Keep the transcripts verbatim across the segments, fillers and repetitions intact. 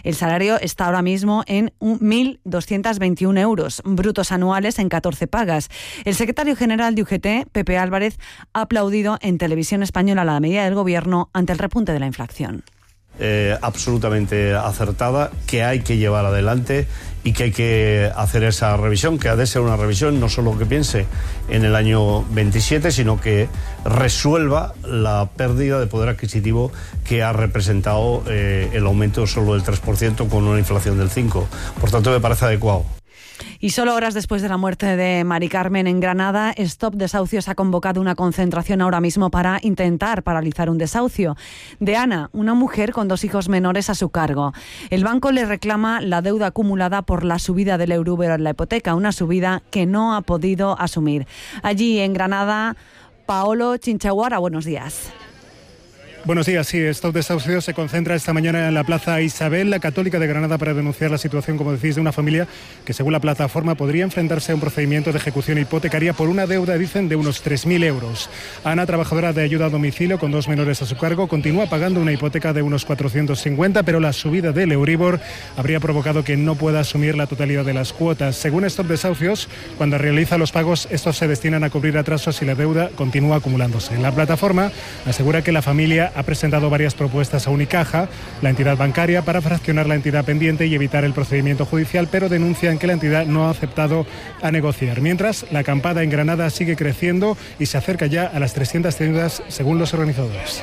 El salario está ahora mismo en mil doscientos veintiuno euros brutos anuales en catorce pagas. El secretario general de U G T, Pepe Álvarez, ha aplaudido en Televisión Española la medida del Gobierno ante el repunte de la inflación. Eh, absolutamente acertada, que hay que llevar adelante y que hay que hacer esa revisión, que ha de ser una revisión no solo que piense en el año veintisiete, sino que resuelva la pérdida de poder adquisitivo que ha representado eh, el aumento solo del tres por ciento con una inflación del cinco por ciento. Por tanto, me parece adecuado. Y solo horas después de la muerte de Mari Carmen en Granada, Stop Desahucios ha convocado una concentración ahora mismo para intentar paralizar un desahucio de Ana, una mujer con dos hijos menores a su cargo. El banco le reclama la deuda acumulada por la subida del Euribor en la hipoteca, una subida que no ha podido asumir. Allí en Granada, Paolo Chinchaguara, buenos días. Buenos días, sí, Stop Desahucios se concentra esta mañana en la Plaza Isabel, la Católica de Granada, para denunciar la situación, como decís, de una familia que, según la plataforma, podría enfrentarse a un procedimiento de ejecución hipotecaria por una deuda, dicen, de unos tres mil euros. Ana, trabajadora de ayuda a domicilio con dos menores a su cargo, continúa pagando una hipoteca de unos cuatrocientos cincuenta, pero la subida del Euribor habría provocado que no pueda asumir la totalidad de las cuotas. Según Stop Desahucios, cuando realiza los pagos, estos se destinan a cubrir atrasos y la deuda continúa acumulándose. La plataforma asegura que la familia ha presentado varias propuestas a Unicaja, la entidad bancaria, para fraccionar la entidad pendiente y evitar el procedimiento judicial, pero denuncian que la entidad no ha aceptado a negociar. Mientras, la acampada en Granada sigue creciendo y se acerca ya a las trescientas tiendas, según los organizadores.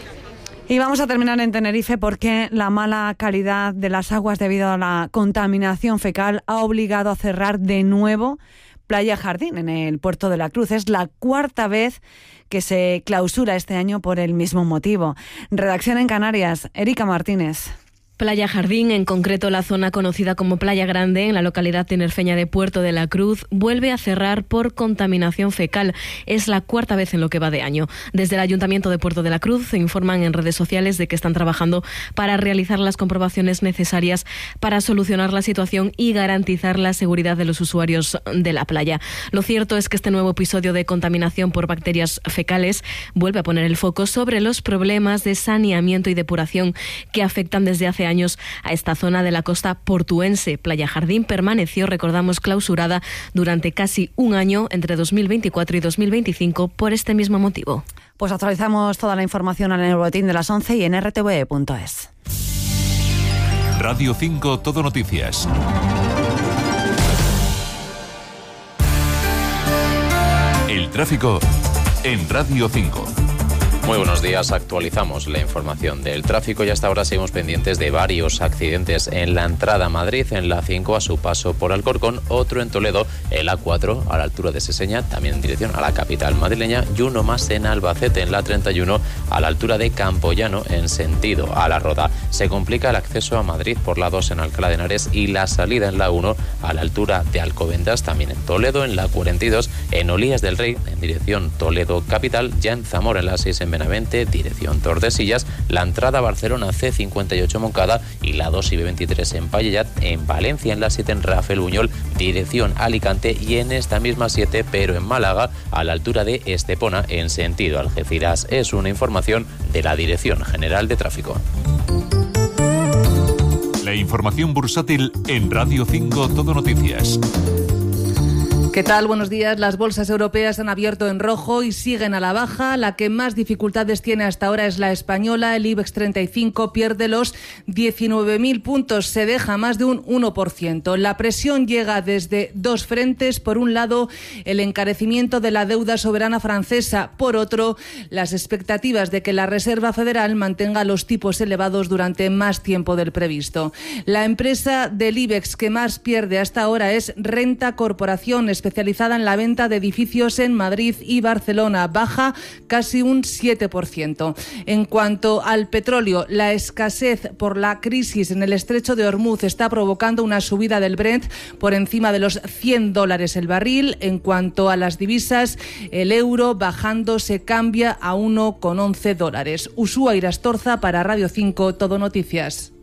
Y vamos a terminar en Tenerife porque la mala calidad de las aguas debido a la contaminación fecal ha obligado a cerrar de nuevo Playa Jardín en el puerto de la Cruz. Es la cuarta vez que se clausura este año por el mismo motivo. Redacción en Canarias, Erika Martínez. Playa Jardín, en concreto la zona conocida como Playa Grande, en la localidad tinerfeña de Puerto de la Cruz, vuelve a cerrar por contaminación fecal. Es la cuarta vez en lo que va de año. Desde el Ayuntamiento de Puerto de la Cruz se informan en redes sociales de que están trabajando para realizar las comprobaciones necesarias para solucionar la situación y garantizar la seguridad de los usuarios de la playa. Lo cierto es que este nuevo episodio de contaminación por bacterias fecales vuelve a poner el foco sobre los problemas de saneamiento y depuración que afectan desde hace años a esta zona de la costa portuense. Playa Jardín permaneció, recordamos, clausurada durante casi un año entre dos mil veinticuatro y dos mil veinticinco por este mismo motivo. Pues actualizamos toda la información en el boletín de las once y en r t v e punto es. Radio cinco Todo Noticias. El tráfico en Radio cinco. Muy buenos días, actualizamos la información del tráfico y hasta ahora seguimos pendientes de varios accidentes en la entrada a Madrid, en la cinco a su paso por Alcorcón, otro en Toledo, el A cuatro a la altura de Seseña, también en dirección a la capital madrileña, y uno más en Albacete, en la treinta y uno a la altura de Campoyano, en sentido a La Roda. Se complica el acceso a Madrid por la dos en Alcalá de Henares y la salida en la uno a la altura de Alcobendas, también en Toledo, en la cuarenta y dos, en Olías del Rey, en dirección Toledo capital, ya en Zamora, en la seis en Benavente, dirección Tordesillas, la entrada a Barcelona C cincuenta y ocho Moncada y la dos y B veintitrés en Pallelat, en Valencia en la siete en Rafael Buñol, dirección Alicante, y en esta misma siete, pero en Málaga, a la altura de Estepona, en sentido Algeciras. Es una información de la Dirección General de Tráfico. La información bursátil en Radio cinco Todo Noticias. ¿Qué tal? Buenos días. Las bolsas europeas han abierto en rojo y siguen a la baja. La que más dificultades tiene hasta ahora es la española. El IBEX treinta y cinco pierde los diecinueve mil puntos, se deja más de un uno por ciento. La presión llega desde dos frentes. Por un lado, el encarecimiento de la deuda soberana francesa. Por otro, las expectativas de que la Reserva Federal mantenga los tipos elevados durante más tiempo del previsto. La empresa del IBEX que más pierde hasta ahora es Renta Corporación, especializada en la venta de edificios en Madrid y Barcelona, baja casi un siete por ciento. En cuanto al petróleo, la escasez por la crisis en el estrecho de Hormuz está provocando una subida del Brent por encima de los cien dólares el barril. En cuanto a las divisas, el euro bajando se cambia a uno con once dólares. Usúa Irastorza para Radio cinco Todo Noticias.